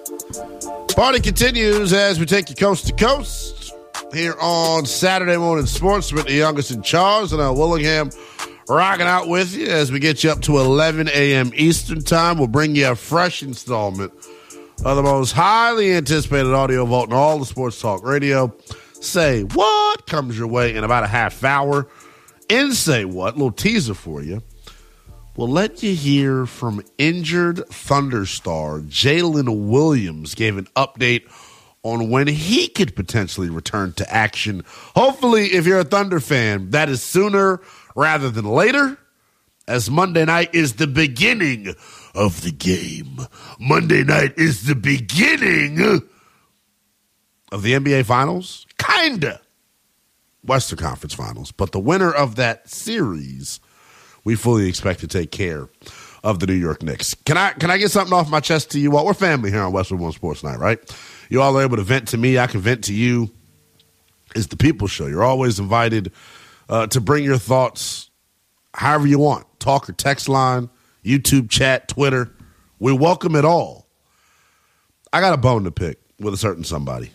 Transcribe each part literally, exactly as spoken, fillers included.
Party continues as we take you coast to coast here on Saturday Morning Sports with the youngest in Charles and uh, Willingham rocking out with you as we get you up to eleven a.m. Eastern time. We'll bring you a fresh installment of the most highly anticipated audio vault in all the sports talk radio. Say What comes your way in about a half hour. In Say What, a little teaser for you. We'll let you hear from injured Thunder star Jalen Williams gave an update on when he could potentially return to action. Hopefully, if you're a Thunder fan, that is sooner rather than later, as Monday night is the beginning of the game. Monday night is the beginning of the N B A Finals. Kinda. Western Conference Finals. But the winner of that series, we fully expect to take care of the New York Knicks. Can I can I get something off my chest to you all? We're family here on Westwood One Sports Night, right? You all are able to vent to me. I can vent to you. It's the People Show. You're always invited uh, to bring your thoughts however you want. Talk or text line, YouTube chat, Twitter. We welcome it all. I got a bone to pick with a certain somebody.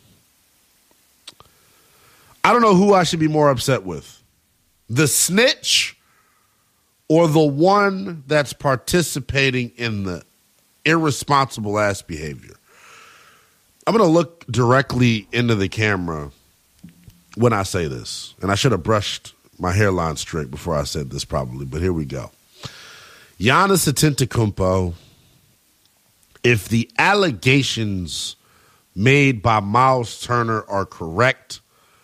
I don't know who I should be more upset with. The snitch or the one that's participating in the irresponsible ass behavior. I'm going to look directly into the camera when I say this. And I should have brushed my hairline straight before I said this probably, but here we go. Giannis Antetokounmpo, if the allegations made by Miles Turner are correct,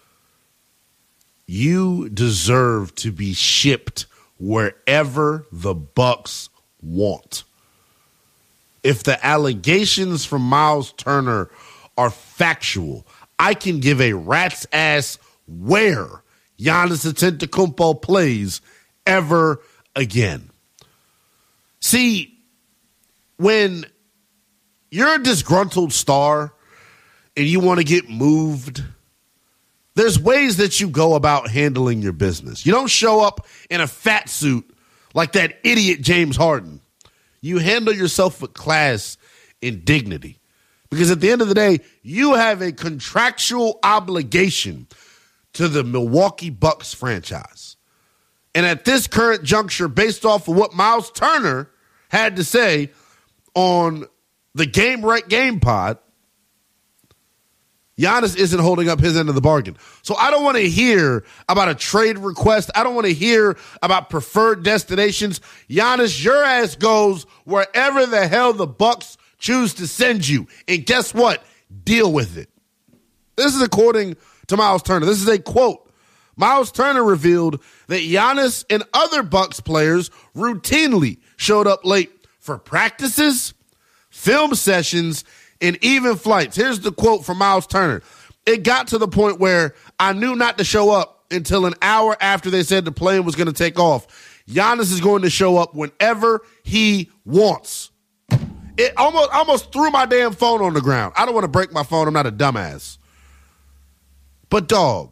you deserve to be shipped wherever the Bucks want. If the allegations from Miles Turner are factual, I can give a rat's ass where Giannis Antetokounmpo plays ever again. See, when you're a disgruntled star and you want to get moved, there's ways that you go about handling your business. You don't show up in a fat suit like that idiot James Harden. You handle yourself with class and dignity. Because at the end of the day, you have a contractual obligation to the Milwaukee Bucks franchise. And at this current juncture, based off of what Miles Turner had to say on the Game Right Game pod, Giannis isn't holding up his end of the bargain. So I don't want to hear about a trade request. I don't want to hear about preferred destinations. Giannis, your ass goes wherever the hell the Bucks choose to send you. And guess what? Deal with it. This is according to Miles Turner. This is a quote. Miles Turner revealed that Giannis and other Bucks players routinely showed up late for practices, film sessions, and even flights. Here's the quote from Miles Turner. It got to the point where I knew not to show up until an hour after they said the plane was going to take off. Giannis is going to show up whenever he wants. It almost almost threw my damn phone on the ground. I don't want to break my phone. I'm not a dumbass. But, dog,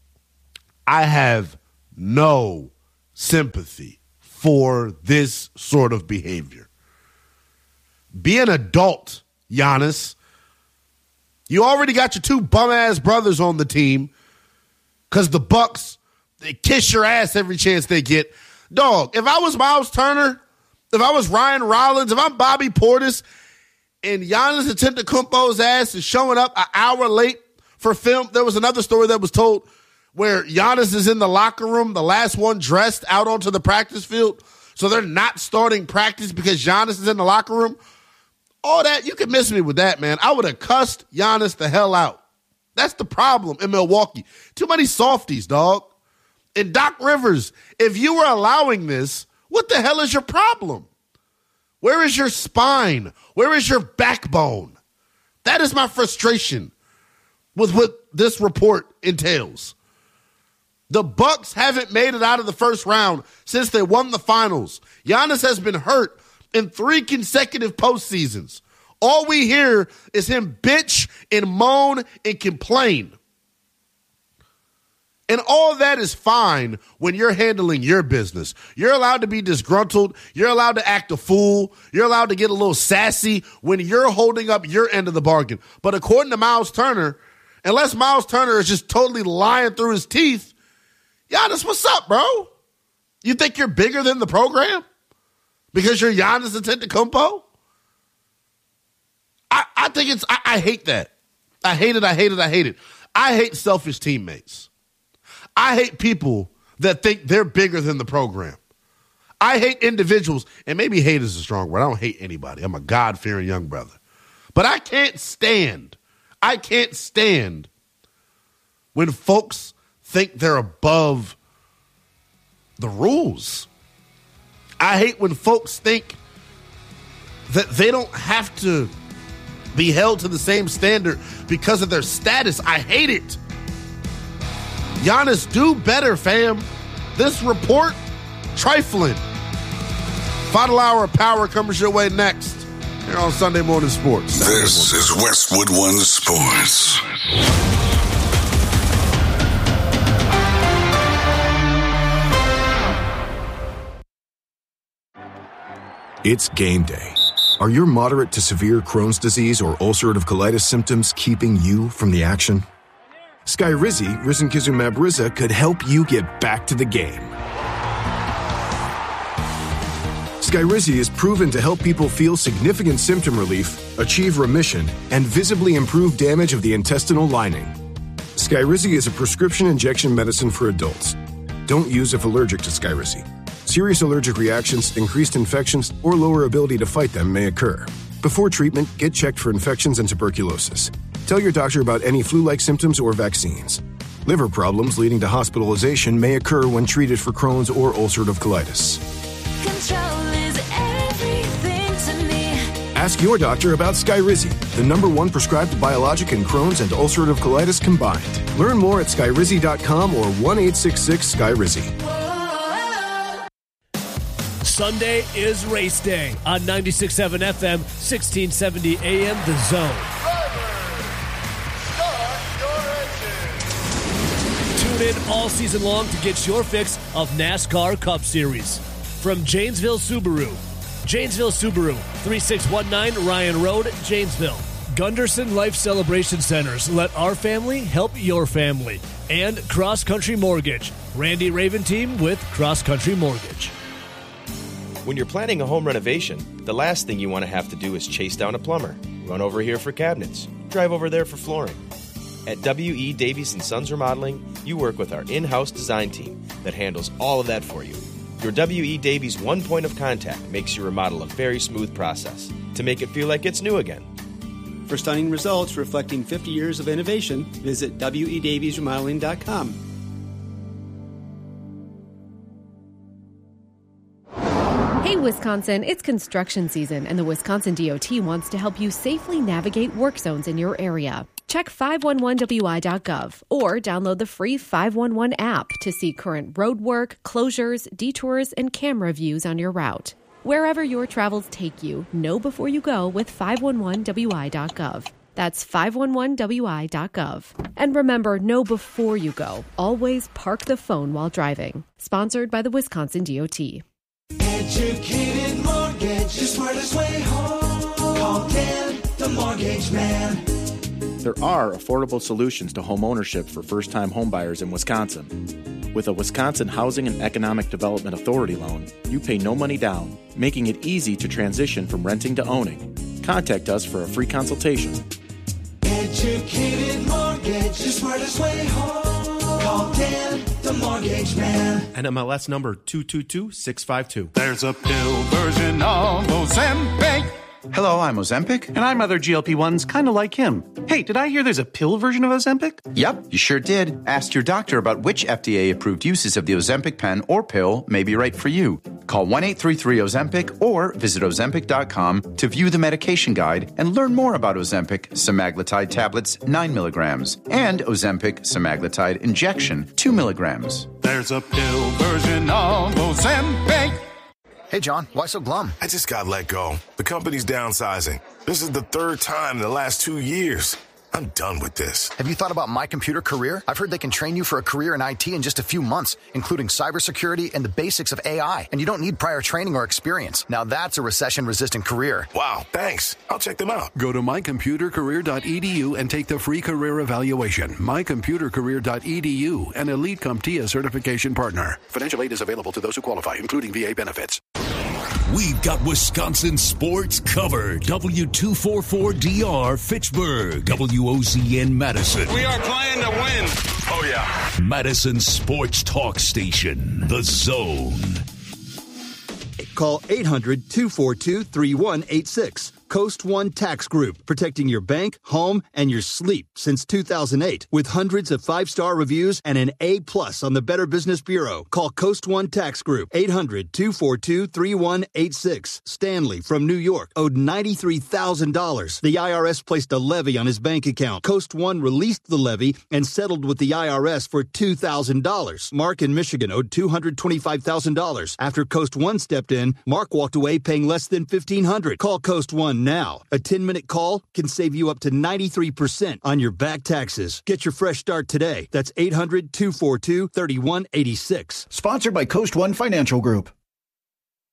I have no sympathy for this sort of behavior. Be an adult, Giannis. You already got your two bum-ass brothers on the team because the Bucks, they kiss your ass every chance they get. Dog, if I was Miles Turner, if I was Ryan Rollins, if I'm Bobby Portis, and Giannis Antetokounmpo's ass is showing up an hour late for film, there was another story that was told where Giannis is in the locker room, the last one dressed out onto the practice field, so they're not starting practice because Giannis is in the locker room. All that, you can miss me with that, man. I would have cussed Giannis the hell out. That's the problem in Milwaukee. Too many softies, dog. And Doc Rivers, if you were allowing this, what the hell is your problem? Where is your spine? Where is your backbone? That is my frustration with what this report entails. The Bucks haven't made it out of the first round since they won the finals. Giannis has been hurt in three consecutive postseasons. All we hear is him bitch and moan and complain. And all that is fine when you're handling your business. You're allowed to be disgruntled. You're allowed to act a fool. You're allowed to get a little sassy when you're holding up your end of the bargain. But according to Miles Turner, unless Miles Turner is just totally lying through his teeth, Giannis, what's up, bro? You think you're bigger than the program because you're Giannis Antetokounmpo? I, I think it's, I, I hate that. I hate it, I hate it, I hate it. I hate selfish teammates. I hate people that think they're bigger than the program. I hate individuals, and maybe hate is a strong word. I don't hate anybody. I'm a God-fearing young brother. But I can't stand, I can't stand when folks think they're above the rules. I hate when folks think that they don't have to be held to the same standard because of their status. I hate it. Giannis, do better, fam. This report, trifling. Final hour of power comes your way next here on Sunday Morning Sports. This is Westwood One Sports. It's game day. Are your moderate to severe Crohn's disease or ulcerative colitis symptoms keeping you from the action? Skyrizi, risankizumab Riza, could help you get back to the game. Skyrizi is proven to help people feel significant symptom relief, achieve remission, and visibly improve damage of the intestinal lining. Skyrizi is a prescription injection medicine for adults. Don't use if allergic to Skyrizi. Serious allergic reactions, increased infections, or lower ability to fight them may occur. Before treatment, get checked for infections and tuberculosis. Tell your doctor about any flu-like symptoms or vaccines. Liver problems leading to hospitalization may occur when treated for Crohn's or ulcerative colitis. Control is everything to me. Ask your doctor about Skyrizi, the number one prescribed biologic in Crohn's and ulcerative colitis combined. Learn more at skyrizi dot com or one eight six six Skyrizi. Sunday is race day on ninety-six point seven F M, sixteen seventy A M, The Zone. Tune in all season long to get your fix of NASCAR Cup Series. From Janesville Subaru. Janesville Subaru, thirty-six nineteen Ryan Road, Janesville. Gunderson Life Celebration Centers. Let our family help your family. And Cross Country Mortgage. Randy Raven team with Cross Country Mortgage. When you're planning a home renovation, the last thing you want to have to do is chase down a plumber, run over here for cabinets, drive over there for flooring. At W E. Davies and Sons Remodeling, you work with our in-house design team that handles all of that for you. Your W E. Davies one point of contact makes your remodel a very smooth process to make it feel like it's new again. For stunning results reflecting fifty years of innovation, visit W E Davies Remodeling dot com. Hey, Wisconsin, it's construction season, and the Wisconsin D O T wants to help you safely navigate work zones in your area. Check five one one W I dot gov or download the free five one one app to see current road work, closures, detours, and camera views on your route. Wherever your travels take you, know before you go with five one one W I dot gov. That's five one one W I dot gov. And remember, know before you go. Always park the phone while driving. Sponsored by the Wisconsin D O T. Educated Mortgage, the smartest way home. Call Dan, the Mortgage Man. There are affordable solutions to home ownership for first-time homebuyers in Wisconsin. With a Wisconsin Housing and Economic Development Authority loan, you pay no money down, making it easy to transition from renting to owning. Contact us for a free consultation. Educated Mortgage, the smartest way home. Call Dan, the Mortgage Man. N M L S number two two two six five two. There's a pill version of Ozempic. Hello, I'm Ozempic. And I'm other G L P ones kind of like him. Hey, did I hear there's a pill version of Ozempic? Yep, you sure did. Ask your doctor about which F D A-approved uses of the Ozempic pen or pill may be right for you. Call one eight three three Ozempic or visit Ozempic dot com to view the medication guide and learn more about Ozempic semaglutide tablets nine milligrams and Ozempic semaglutide injection two milligrams. There's a pill version of Ozempic. Hey, John, why so glum? I just got let go. The company's downsizing. This is the third time in the last two years. I I'm done with this. Have you thought about My Computer Career? I've heard they can train you for a career in I T in just a few months, including cybersecurity and the basics of A I. And you don't need prior training or experience. Now that's a recession-resistant career. Wow, thanks. I'll check them out. Go to my computer career dot e d u and take the free career evaluation. my computer career dot e d u, an Elite CompTIA certification partner. Financial aid is available to those who qualify, including V A benefits. We've got Wisconsin sports covered. W two forty-four D R Fitchburg. W O Z N Madison. We are playing to win. Oh, yeah. Madison Sports Talk Station. The Zone. Call eight hundred, two four two, three one eight six. Coast One Tax Group, protecting your bank, home, and your sleep since two thousand eight. With hundreds of five-star reviews and an A-plus on the Better Business Bureau. Call Coast One Tax Group, eight hundred, two four two, three one eight six. Stanley from New York owed ninety-three thousand dollars. The I R S placed a levy on his bank account. Coast One released the levy and settled with the I R S for two thousand dollars. Mark in Michigan owed two hundred twenty-five thousand dollars. After Coast One stepped in, Mark walked away paying less than fifteen hundred dollars. Call Coast One now. A ten-minute call can save you up to ninety-three percent on your back taxes. Get your fresh start today. That's eight hundred, two four two, three one eight six. Sponsored by Coast One Financial Group.